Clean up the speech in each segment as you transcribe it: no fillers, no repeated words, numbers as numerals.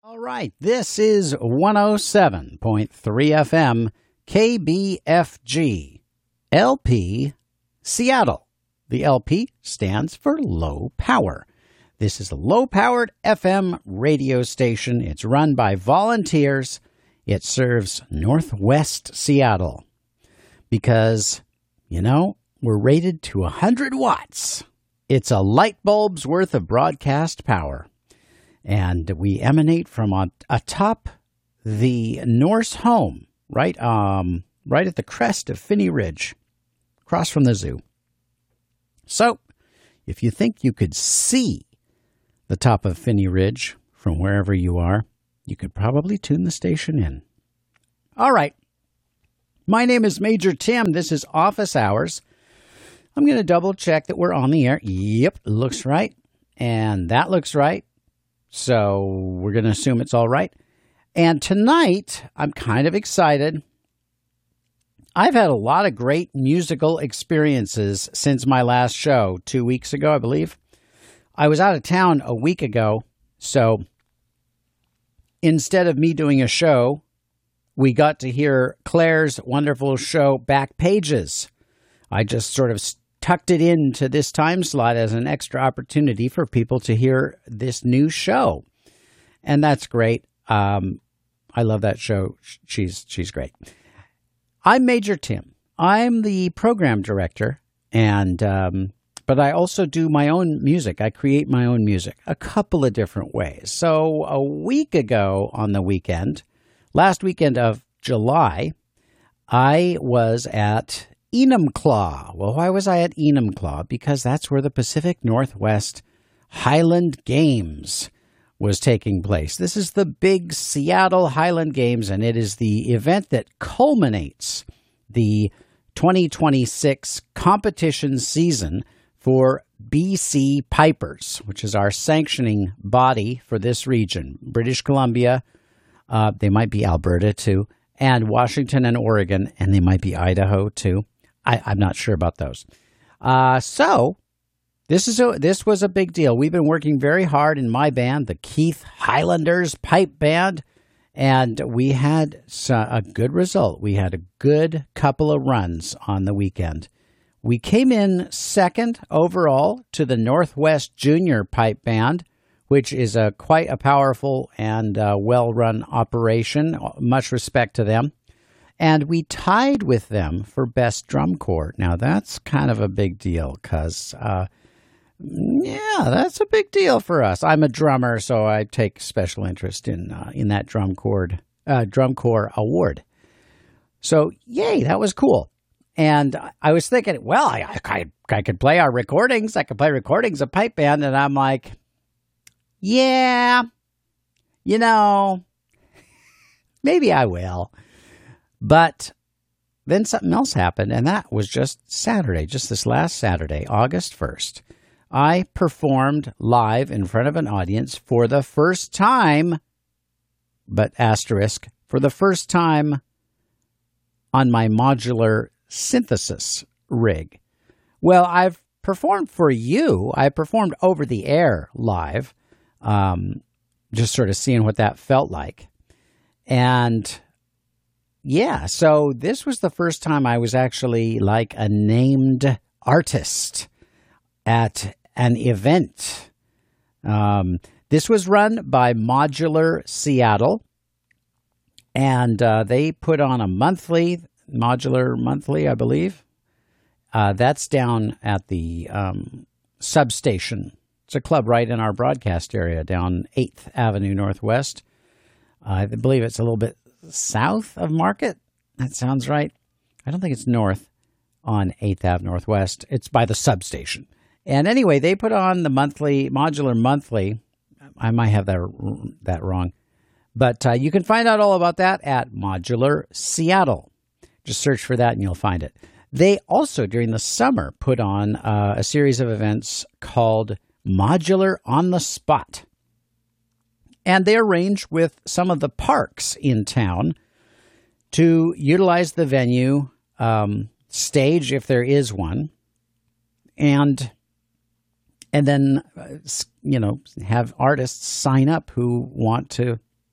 All right, this is 107.3 FM KBFG LP Seattle. The LP stands for Low Power. This is a low-powered FM radio station. It's run by volunteers. It serves Northwest Seattle because, we're rated to 100 watts. It's a light bulb's worth of broadcast power. And we emanate from atop the Norse home, right at the crest of Phinney Ridge, across from the zoo. So, if you think you could see the top of Phinney Ridge from wherever you are, you could probably tune the station in. All right. My name is Major Tim. This is Office Hours. I'm going to double check that we're on the air. Yep, looks right. And that looks right. So we're going to assume it's all right. And tonight, I'm kind of excited. I've had a lot of great musical experiences since my last show 2 weeks ago, I believe. I was out of town a week ago, so instead of me doing a show, we got to hear Claire's wonderful show, Back Pages. I just sort of tucked it into this time slot as an extra opportunity for people to hear this new show. And that's great. I love that show. She's great. I'm Major Tim. I'm the program director, and but I also do my own music. I create my own music a couple of different ways. So a week ago on the weekend, last weekend of July, I was at Enumclaw. Well, why was I at Enumclaw? Because that's where the Pacific Northwest Highland Games was taking place. This is the big Seattle Highland Games, and it is the event that culminates the 2026 competition season for BC Pipers, which is our sanctioning body for this region. British Columbia, they might be Alberta too, and Washington and Oregon, and they might be Idaho too. I'm not sure about those. So this was a big deal. We've been working very hard in my band, the Keith Highlanders Pipe Band, and we had a good result. We had a good couple of runs on the weekend. We came in second overall to the Northwest Junior Pipe Band, which is quite a powerful and well-run operation. Much respect to them. And we tied with them for Best Drum Corps. Now, that's kind of a big deal because, that's a big deal for us. I'm a drummer, so I take special interest in that Drum Corps award. So, yay, that was cool. And I was thinking, well, I could play our recordings. I could play recordings of Pipe Band. And I'm like, yeah, maybe I will. But then something else happened, and that was just Saturday, just this last Saturday, August 1st. I performed live in front of an audience for the first time, but asterisk, for the first time on my modular synthesis rig. Well, I've performed for you. I performed over the air live, just sort of seeing what that felt like. And yeah, so this was the first time I was actually like a named artist at an event. This was run by Modular Seattle, and they put on a Modular Monthly, I believe. That's down at the substation. It's a club right in our broadcast area down 8th Avenue Northwest. I believe it's a little bit south of Market. That sounds right. I don't think it's north on 8th Ave Northwest. It's by the substation. And anyway, they put on the Modular Monthly. I might have that wrong. But you can find out all about that at Modular Seattle. Just search for that and you'll find it. They also, during the summer, put on a series of events called Modular on the Spot. And they arranged with some of the parks in town to utilize the venue, stage if there is one, and then, have artists sign up who want to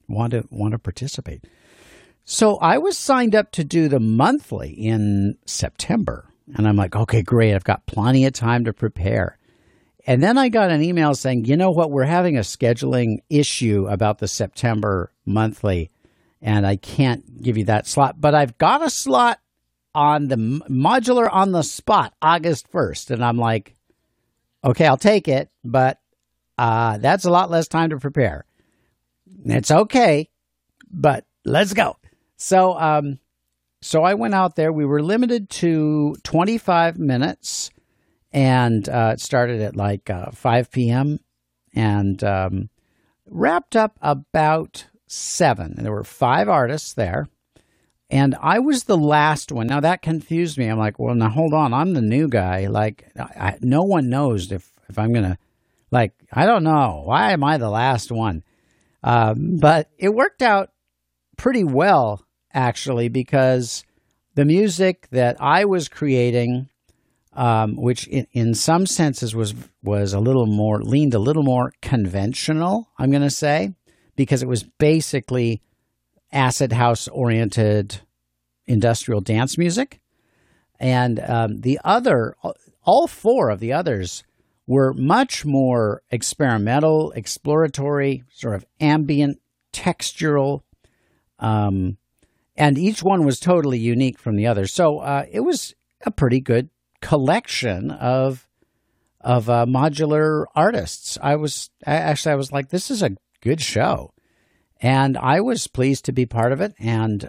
want to participate. So I was signed up to do the monthly in September. And I'm like, okay, great. I've got plenty of time to prepare. And then I got an email saying, you know what, we're having a scheduling issue about the September monthly, and I can't give you that slot. But I've got a slot on the modular on the spot, August 1st. And I'm like, okay, I'll take it, but that's a lot less time to prepare. It's okay, but let's go. So I went out there. We were limited to 25 minutes. And it started at like 5 p.m. and wrapped up about 7. And there were 5 artists there. And I was the last one. Now, that confused me. I'm like, well, now, hold on. I'm the new guy. Like, no one knows if I'm going to, like, I don't know. Why am I the last one? But it worked out pretty well, actually, because the music that I was creating, which in some senses was leaned a little more conventional, I'm going to say, because it was basically acid house oriented industrial dance music. And all 4 of the others were much more experimental, exploratory, sort of ambient, textural, and each one was totally unique from the other. So it was a pretty good collection of modular artists. I was like, this is a good show, and I was pleased to be part of it, and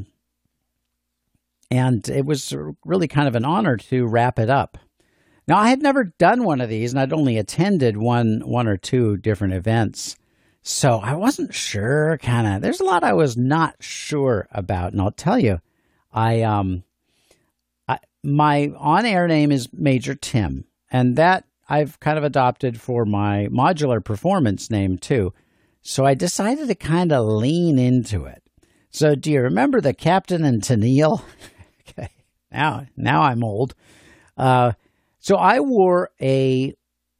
it was really kind of an honor to wrap it up. Now, I had never done one of these, and I'd only attended one or 2 different events, so I wasn't sure. There's a lot I was not sure about, and I'll tell you, my on-air name is Major Tim, and that I've kind of adopted for my modular performance name too. So I decided to kind of lean into it. So do you remember the Captain and Tennille? Okay, now I'm old. So I wore a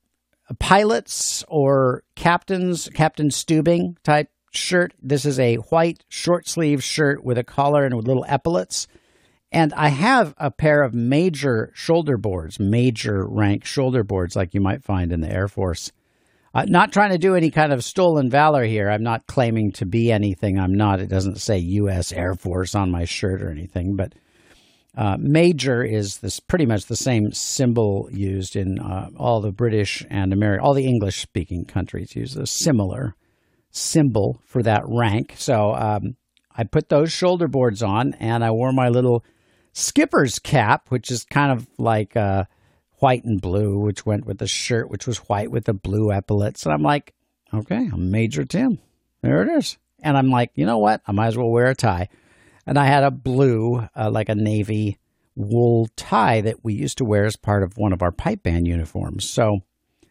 pilot's or Captain Stubing type shirt. This is a white short sleeve shirt with a collar and with little epaulets. And I have a pair of major shoulder boards, major rank shoulder boards like you might find in the Air Force. Not trying to do any kind of stolen valor here. I'm not claiming to be anything I'm not. It doesn't say U.S. Air Force on my shirt or anything. But major is pretty much the same symbol used in all the British and all the English-speaking countries use a similar symbol for that rank. So I put those shoulder boards on, and I wore my little skipper's cap, which is kind of like white and blue, which went with the shirt, which was white with the blue epaulets. And I'm like, okay, I'm Major Tim. There it is. And I'm like, you know what? I might as well wear a tie. And I had a blue, like a navy wool tie that we used to wear as part of one of our pipe band uniforms. So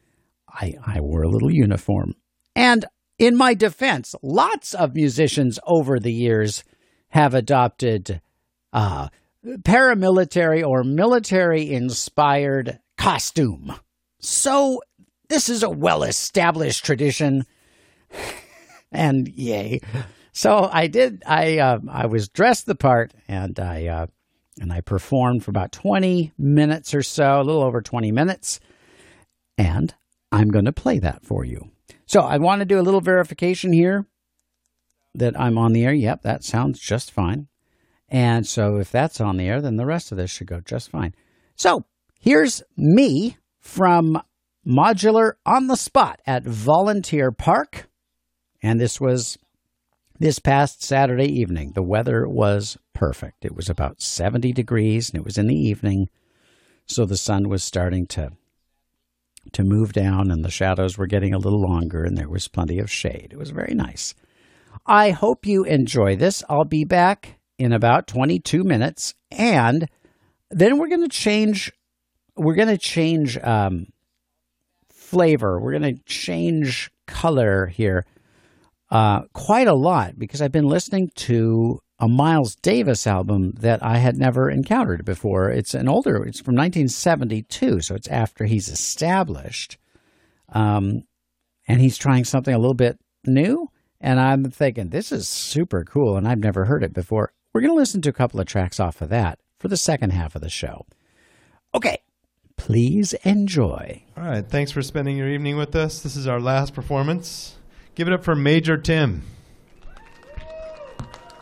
I wore a little uniform. And in my defense, lots of musicians over the years have adopted paramilitary or military-inspired costume. So this is a well-established tradition, and yay. So I did. I was dressed the part, and I performed for about 20 minutes or so, a little over 20 minutes, and I'm going to play that for you. So I want to do a little verification here that I'm on the air. Yep, that sounds just fine. And so if that's on the air, then the rest of this should go just fine. So here's me from Modular on the Spot at Volunteer Park. And this was this past Saturday evening. The weather was perfect. It was about 70 degrees, and it was in the evening. So the sun was starting to move down, and the shadows were getting a little longer, and there was plenty of shade. It was very nice. I hope you enjoy this. I'll be back in about 22 minutes, and then we're going to change flavor. We're going to change color here quite a lot, because I've been listening to a Miles Davis album that I had never encountered before. It's from 1972, so it's after he's established. And he's trying something a little bit new, And I'm thinking, this is super cool, and I've never heard it before. We're going to listen to a couple of tracks off of that for the second half of the show. Okay, please enjoy. All right, thanks for spending your evening with us. This is our last performance. Give it up for Major Tim.